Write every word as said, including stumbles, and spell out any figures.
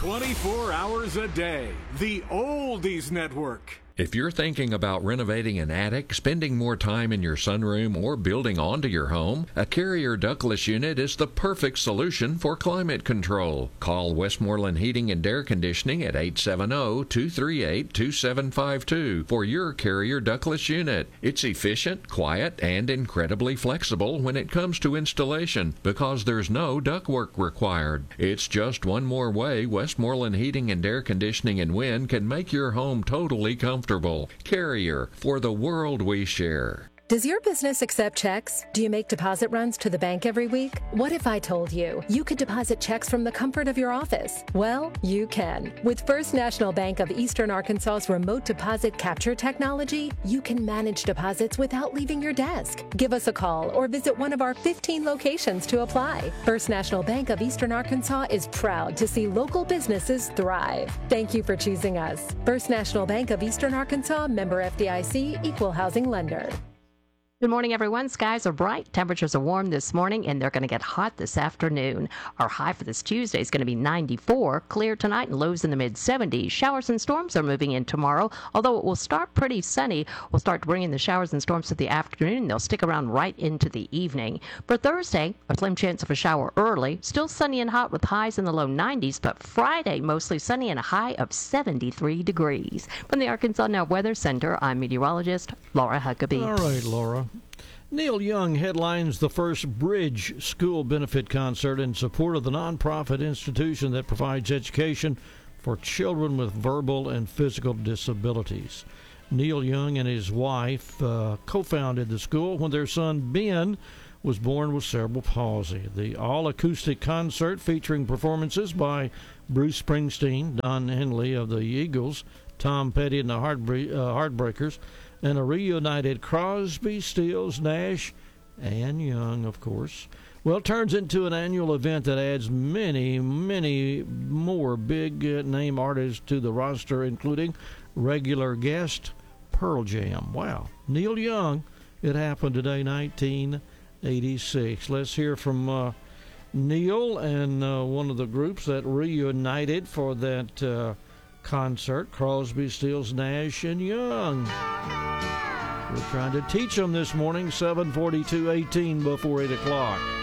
twenty-four hours a day. The Oldies Network. If you're thinking about renovating an attic, spending more time in your sunroom, or building onto your home, a Carrier ductless unit is the perfect solution for climate control. Call Westmoreland Heating and Air Conditioning at eight seven zero, two three eight, two seven five two for your Carrier ductless unit. It's efficient, quiet, and incredibly flexible when it comes to installation because there's no ductwork required. It's just one more way Westmoreland Heating and Air Conditioning and Wind can make your home totally comfortable. Carrier, for the world we share. Does your business accept checks? Do you make deposit runs to the bank every week? What if I told you you could deposit checks from the comfort of your office? Well, you can. With First National Bank of Eastern Arkansas's remote deposit capture technology, you can manage deposits without leaving your desk. Give us a call or visit one of our fifteen locations to apply. First National Bank of Eastern Arkansas is proud to see local businesses thrive. Thank you for choosing us. First National Bank of Eastern Arkansas, member F D I C, equal housing lender. Good morning, everyone. Skies are bright. Temperatures are warm this morning, and they're going to get hot this afternoon. Our high for this Tuesday is going to be ninety-four. Clear tonight and lows in the mid seventies. Showers and storms are moving in tomorrow. Although it will start pretty sunny, we'll start bringing the showers and storms to the afternoon. They'll stick around right into the evening. For Thursday, a slim chance of a shower early. Still sunny and hot with highs in the low nineties, but Friday, mostly sunny and a high of seventy-three degrees. From the Arkansas Now Weather Center, I'm meteorologist Laura Huckabee. All right, Laura. Neil Young headlines the first Bridge School Benefit Concert in support of the nonprofit institution that provides education for children with verbal and physical disabilities. Neil Young and his wife uh, co-founded the school when their son Ben was born with cerebral palsy. The all-acoustic concert featuring performances by Bruce Springsteen, Don Henley of the Eagles, Tom Petty and the Heartbre- uh, Heartbreakers, and a reunited Crosby, Stills, Nash, and Young, of course. Well, it turns into an annual event that adds many, many more big-name artists to the roster, including regular guest Pearl Jam. Wow. Neil Young, it happened today, nineteen eighty-six. Let's hear from uh, Neil and uh, one of the groups that reunited for that uh, concert, Crosby, Stills, Nash, and Young. We're trying to teach them this morning, seven forty-two, eighteen before eight o'clock.